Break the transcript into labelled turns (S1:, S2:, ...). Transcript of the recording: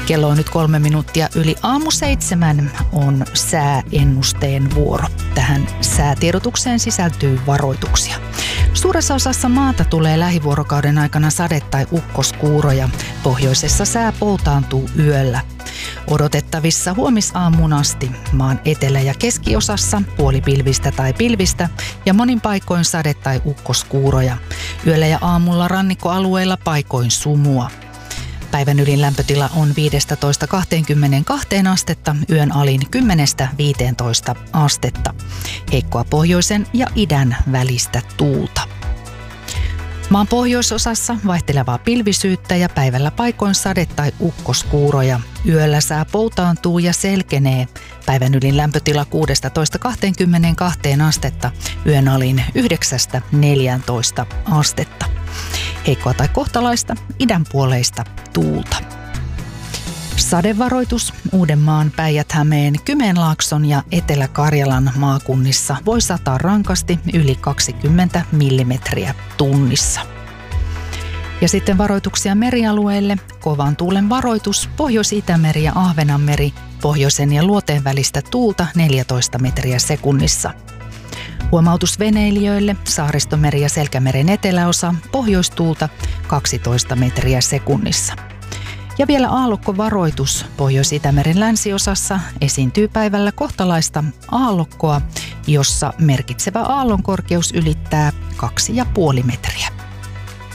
S1: Kello on nyt 3 minuuttia yli aamu 7 on sääennusteen vuoro. Tähän säätiedotukseen sisältyy varoituksia. Suuressa osassa maata tulee lähivuorokauden aikana sade- tai ukkoskuuroja. Pohjoisessa sää poutaantuu yöllä. Odotettavissa huomisaamuun asti maan etelä- ja keskiosassa puolipilvistä tai pilvistä ja monin paikoin sade- tai ukkoskuuroja. Yöllä ja aamulla rannikkoalueilla paikoin sumua. Päivän ylin lämpötila on 15–22 astetta, yön alin 10–15 astetta. Heikkoa pohjoisen ja idän välistä tuulta. Maan pohjoisosassa vaihtelevaa pilvisyyttä ja päivällä paikoin sade- tai ukkoskuuroja. Yöllä sää poutaantuu ja selkenee. Päivän ylin lämpötila 16–22 astetta, yön alin 9–14 astetta. Heikkoa tai kohtalaista idänpuoleista tuulta. Sadevaroitus Uudenmaan, Päijät-Hämeen, Kymenlaakson ja Etelä-Karjalan maakunnissa voi sataa rankasti yli 20 millimetriä tunnissa. Ja sitten varoituksia merialueille. Kovan tuulen varoitus Pohjois-Itämeri ja Ahvenanmeri, pohjoisen ja luoteen välistä tuulta 14 metriä sekunnissa. Huomautus veneilijöille, Saaristomeri ja Selkämeren eteläosa, pohjoistuulta 12 metriä sekunnissa. Ja vielä aallokkovaroitus Pohjois-Itämeren länsiosassa esiintyy päivällä kohtalaista aallokkoa, jossa merkitsevä aallonkorkeus ylittää 2,5 metriä.